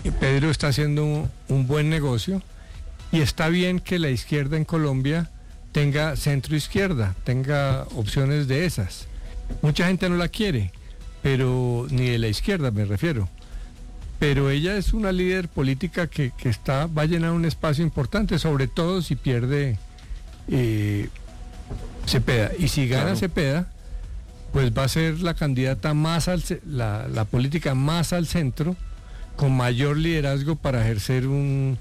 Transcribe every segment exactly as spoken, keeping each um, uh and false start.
Pedro está haciendo un, un buen negocio y está bien que la izquierda en Colombia tenga centro-izquierda, tenga opciones de esas. Mucha gente no la quiere, pero ni de la izquierda me refiero. Pero ella es una líder política que, que está, va a llenar un espacio importante, sobre todo si pierde eh, Cepeda. Y si gana claro. Cepeda, pues va a ser la candidata más al, la, la política más al centro, con mayor liderazgo para ejercer un,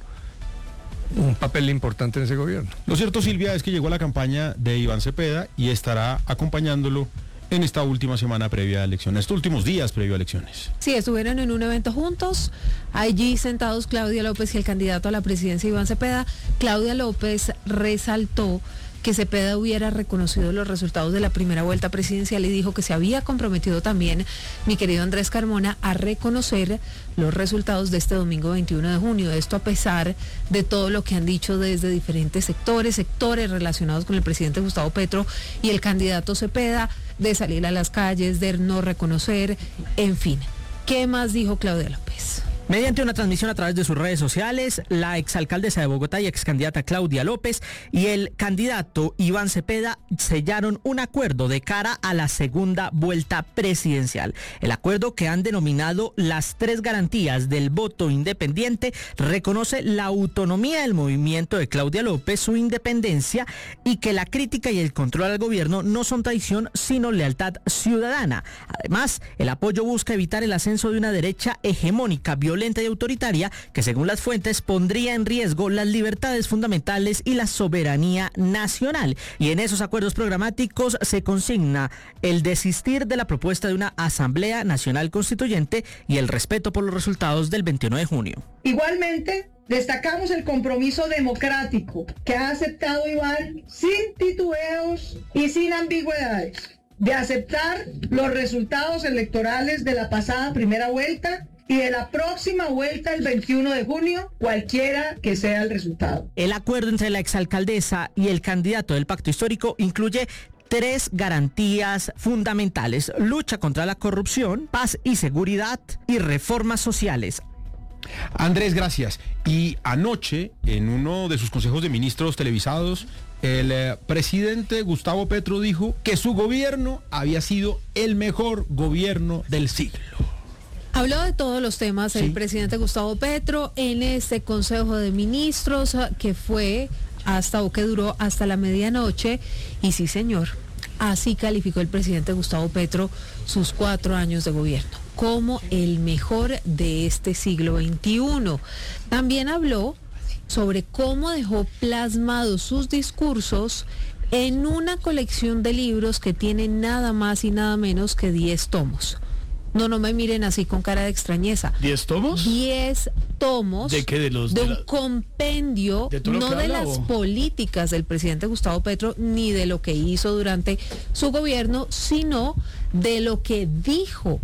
un papel importante en ese gobierno. Lo cierto, Silvia, es que llegó la campaña de Iván Cepeda y estará acompañándolo en esta última semana previa a elecciones, estos últimos días previo a elecciones. Sí, estuvieron en un evento juntos, allí sentados Claudia López y el candidato a la presidencia Iván Cepeda. Claudia López resaltó que Cepeda hubiera reconocido los resultados de la primera vuelta presidencial y dijo que se había comprometido también, mi querido Andrés Carmona, a reconocer los resultados de este domingo veintiuno de junio. Esto a pesar de todo lo que han dicho desde diferentes sectores, sectores relacionados con el presidente Gustavo Petro y el candidato Cepeda, de salir a las calles, de no reconocer, en fin. ¿Qué más dijo Claudia López? Mediante una transmisión a través de sus redes sociales, la exalcaldesa de Bogotá y excandidata Claudia López y el candidato Iván Cepeda sellaron un acuerdo de cara a la segunda vuelta presidencial. El acuerdo, que han denominado las tres garantías del voto independiente, reconoce la autonomía del movimiento de Claudia López, su independencia, y que la crítica y el control al gobierno no son traición sino lealtad ciudadana. Además, el apoyo busca evitar el ascenso de una derecha hegemónica, violenta violenta y autoritaria que, según las fuentes, pondría en riesgo las libertades fundamentales y la soberanía nacional. Y en esos acuerdos programáticos se consigna el desistir de la propuesta de una Asamblea Nacional Constituyente y el respeto por los resultados del veintiuno de junio. Igualmente, destacamos el compromiso democrático que ha aceptado Iván sin titubeos y sin ambigüedades, de aceptar los resultados electorales de la pasada primera vuelta y de la próxima vuelta el veintiuno de junio, cualquiera que sea el resultado. El acuerdo entre la exalcaldesa y el candidato del pacto histórico incluye tres garantías fundamentales: lucha contra la corrupción, paz y seguridad y reformas sociales. Andrés, gracias. Y anoche, en uno de sus consejos de ministros televisados, el eh, presidente Gustavo Petro dijo que su gobierno había sido el mejor gobierno del siglo. Habló de todos los temas sí. el presidente Gustavo Petro en este Consejo de Ministros que fue hasta o que duró hasta la medianoche. Y sí, señor, así calificó el presidente Gustavo Petro sus cuatro años de gobierno como el mejor de este siglo veintiuno. También habló sobre cómo dejó plasmados sus discursos en una colección de libros que tiene nada más y nada menos que diez tomos. No, no me miren así con cara de extrañeza. ¿Diez tomos? Diez tomos. ¿De qué? De los de de un la... compendio, ¿De no de habla, las o? políticas del presidente Gustavo Petro, ni de lo que hizo durante su gobierno, sino de lo que dijo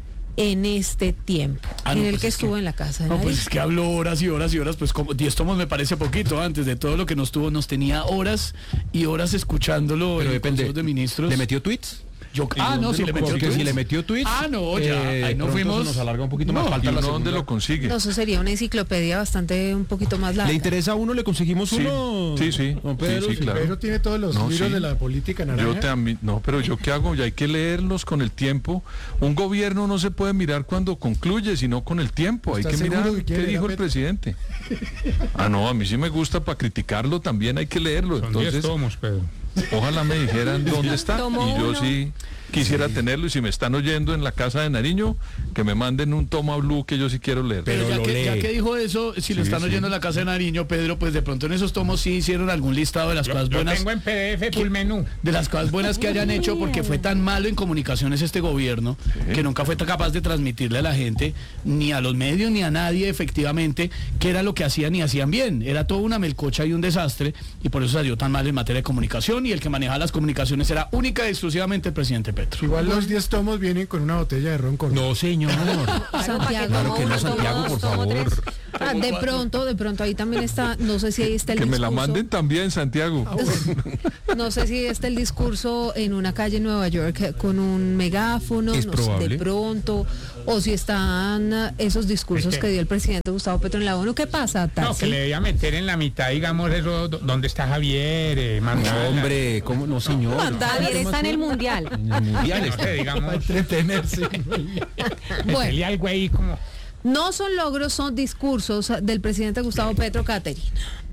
en este tiempo, ah, no, en el pues que es estuvo que, en la casa de No, Nariño. pues es que habló horas y horas y horas, pues como diez tomos me parece poquito. Antes de todo lo que nos tuvo, nos tenía horas y horas escuchándolo. Pero en depende, el Consejo de Ministros. ¿Le metió tweets? Yo, ah, no, si le metió tweets. si le metió tweets. Ah, no, ya, eh, ahí no fuimos. Nos alarga un poquito no, más. Falta ¿Y la uno dónde segunda. lo consigue? No, eso sería una enciclopedia bastante un poquito más larga. ¿Le interesa a uno? ¿Le conseguimos Sí, uno? sí, sí, Don Pedro, sí, sí, claro. Pedro tiene todos los No, libros sí. de la política naranja. Yo también, no, pero yo qué hago, ya hay que leerlos con el tiempo. Un gobierno no se puede mirar cuando concluye, sino con el tiempo. Hay que mirar que qué dijo el presidente. Ah, no, a mí sí me gusta, para criticarlo también hay que leerlo. Son Entonces, diez tomos, Pedro. ojalá me dijeran dónde está. Tomo Y yo uno. sí quisiera tenerlo, y si me están oyendo en la casa de Nariño, que me manden un toma blue que yo sí quiero leer. Pero, ya, lo que, lee. ya que dijo eso, si lo Sí, están sí. oyendo en la casa de Nariño, Pedro, pues de pronto en esos tomos sí hicieron algún listado de las Yo, cosas yo buenas. tengo en P D F full menú. De las cosas buenas que hayan hecho, porque fue tan malo en comunicaciones este gobierno, Sí. que nunca fue tan capaz de transmitirle a la gente, ni a los medios, ni a nadie efectivamente, qué era lo que hacían y hacían bien. Era toda una melcocha y un desastre, y por eso salió tan mal en materia de comunicación, y el que manejaba las comunicaciones era única y exclusivamente el presidente Petro. Igual los diez tomos vienen con una botella de ron con. No, señor. Santiago, Claro que no, Santiago, por favor. Ah, de pronto, de pronto ahí también está, no sé si ahí está el Que me discurso. la manden también, Santiago. No sé si está el discurso en una calle en Nueva York con un megáfono, Es no sé, probable. de pronto, o si están ah, esos discursos Es que- que dio el presidente Gustavo Petro en la ONU. ¿Qué pasa, No, Tarsi? que le debía meter en la mitad, digamos, eso, do- ¿dónde está Javier? Eh, No, Mandala. hombre, ¿cómo no, señor? Javier está en el Mundial. En el mundial No está. sé, digamos, Entretenerse. Bueno, meterle algo ahí como... no son logros, son discursos del presidente Gustavo Petro, Caterina.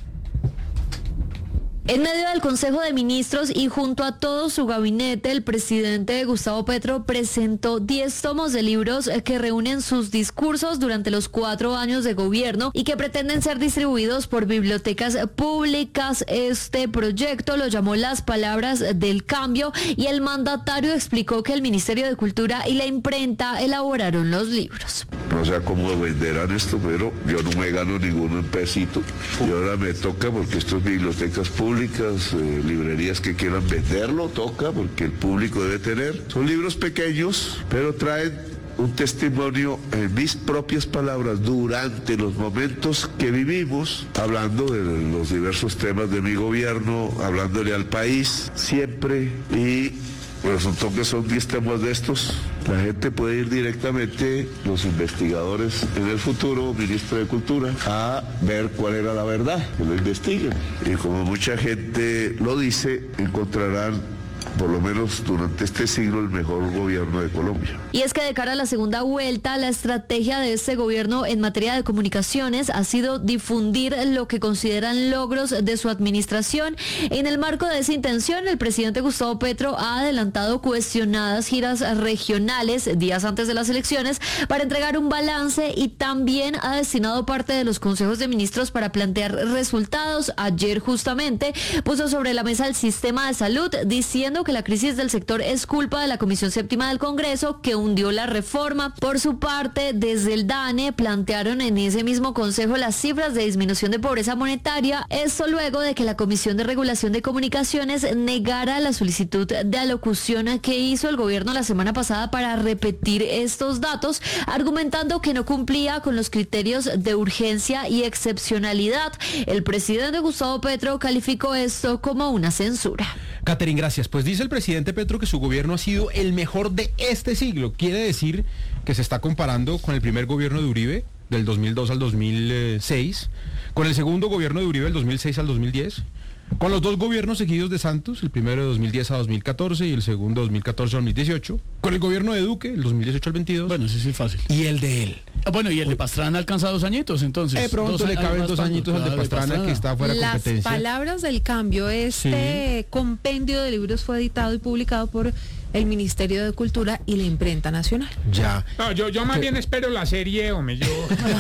En medio del Consejo de Ministros y junto a todo su gabinete, el presidente Gustavo Petro presentó diez tomos de libros que reúnen sus discursos durante los cuatro años de gobierno y que pretenden ser distribuidos por bibliotecas públicas. Este proyecto lo llamó Las Palabras del Cambio y el mandatario explicó que el Ministerio de Cultura y la imprenta elaboraron los libros. No sé cómo venderán esto, pero yo no me gano ningún pesito. Y ahora me toca porque esto es bibliotecas públicas, eh, librerías que quieran venderlo, toca porque el público debe tener. Son libros pequeños, pero traen un testimonio en mis propias palabras durante los momentos que vivimos, hablando de los diversos temas de mi gobierno, hablándole al país siempre y... Resultó que son diez temas de estos. La gente puede ir directamente, los investigadores en el futuro, ministro de Cultura, a ver cuál era la verdad, que lo investiguen. Y como mucha gente lo dice, encontrarán, por lo menos durante este siglo, el mejor gobierno de Colombia. Y es que de cara a la segunda vuelta, la estrategia de este gobierno en materia de comunicaciones ha sido difundir lo que consideran logros de su administración. En el marco de esa intención, el presidente Gustavo Petro ha adelantado cuestionadas giras regionales días antes de las elecciones para entregar un balance y también ha destinado parte de los consejos de ministros para plantear resultados. Ayer justamente puso sobre la mesa el sistema de salud diciendo que la crisis del sector es culpa de la Comisión Séptima del Congreso que hundió la reforma. Por su parte, desde el DANE plantearon en ese mismo consejo las cifras de disminución de pobreza monetaria, esto luego de que la Comisión de Regulación de Comunicaciones negara la solicitud de alocución que hizo el gobierno la semana pasada para repetir estos datos, argumentando que no cumplía con los criterios de urgencia y excepcionalidad. El presidente Gustavo Petro calificó esto como una censura. Catherine, gracias. Pues dice el presidente Petro que su gobierno ha sido el mejor de este siglo. Quiere decir que se está comparando con el primer gobierno de Uribe, del dos mil dos al dos mil seis, con el segundo gobierno de Uribe, del dos mil seis al dos mil diez, con los dos gobiernos seguidos de Santos, el primero de dos mil diez a dos mil catorce y el segundo de dos mil catorce a dos mil dieciocho, con el gobierno de Duque, el dos mil dieciocho al veintidós, Bueno, sí, sí, fácil. y el de él. Ah, bueno, y el de Pastrana alcanza dos añitos, entonces. De pronto Dos le años caben más dos para- añitos al de claro, Pastrana, que está fuera de Las competencia. palabras del cambio, este compendio de libros fue editado y publicado por el Ministerio de Cultura y la Imprenta Nacional. Ya. No, yo, yo más ¿Qué? bien espero la serie, hombre, yo...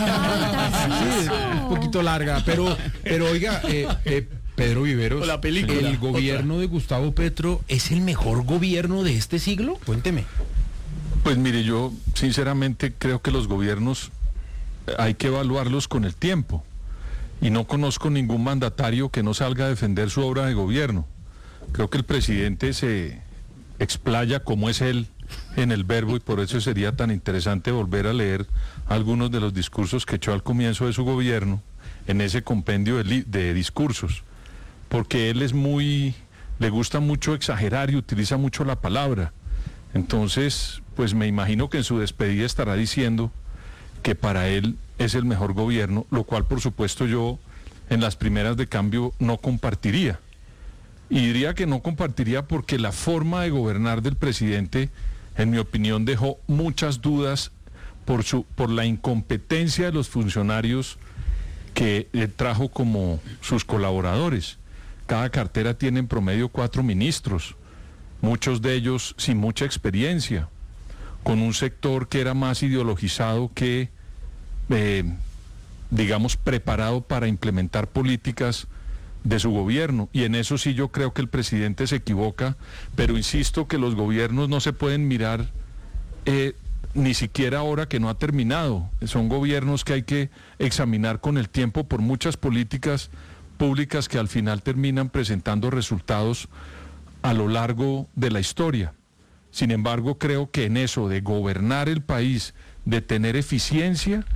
Ay, Sí, un poquito larga, pero, pero oiga, eh, eh, Pedro Viveros, O la película, ¿el gobierno de Gustavo Petro es el mejor gobierno de este siglo? Cuénteme. Pues mire, yo sinceramente creo que los gobiernos eh, hay que evaluarlos con el tiempo. Y no conozco ningún mandatario que no salga a defender su obra de gobierno. Creo que el presidente se explaya como es él en el verbo y por eso sería tan interesante volver a leer algunos de los discursos que echó al comienzo de su gobierno en ese compendio de, li- de discursos. Porque él es muy, le gusta mucho exagerar y utiliza mucho la palabra. Entonces, pues me imagino que en su despedida estará diciendo que para él es el mejor gobierno, lo cual por supuesto yo en las primeras de cambio no compartiría. Y diría que no compartiría porque la forma de gobernar del presidente, en mi opinión, dejó muchas dudas por, su, por la incompetencia de los funcionarios que eh, trajo como sus colaboradores. Cada cartera tiene en promedio cuatro ministros, muchos de ellos sin mucha experiencia, con un sector que era más ideologizado que, eh, digamos, preparado para implementar políticas de su gobierno. Y en eso sí yo creo que el presidente se equivoca, pero insisto que los gobiernos no se pueden mirar eh, ni siquiera ahora que no ha terminado. Son gobiernos que hay que examinar con el tiempo por muchas políticas públicas que al final terminan presentando resultados a lo largo de la historia. Sin embargo, creo que en eso de gobernar el país, de tener eficiencia,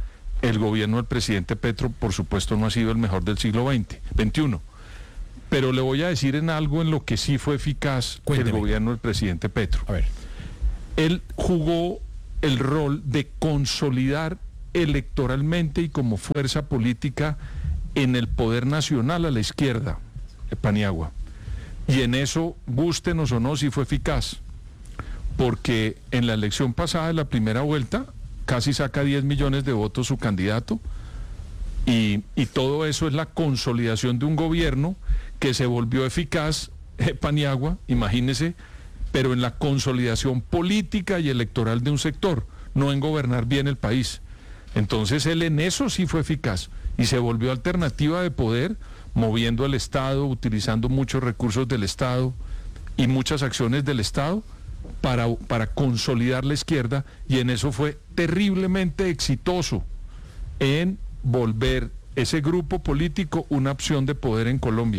el gobierno del presidente Petro, por supuesto, no ha sido el mejor del siglo veinte, veintiuno. Pero le voy a decir en algo en lo que sí fue eficaz Cuénteme. el gobierno del presidente Petro. A ver. Él jugó el rol de consolidar electoralmente y como fuerza política en el poder nacional a la izquierda, Paniagua. Y en eso, gústenos o no, sí fue eficaz. Porque en la elección pasada de la primera vuelta, casi saca diez millones de votos su candidato. Y, y todo eso es la consolidación de un gobierno que se volvió eficaz, eh, Paniagua, imagínese, pero en la consolidación política y electoral de un sector, no en gobernar bien el país. Entonces él en eso sí fue eficaz y se volvió alternativa de poder, moviendo el Estado, utilizando muchos recursos del Estado y muchas acciones del Estado para, para consolidar la izquierda, y en eso fue terriblemente exitoso en volver ese grupo político una opción de poder en Colombia.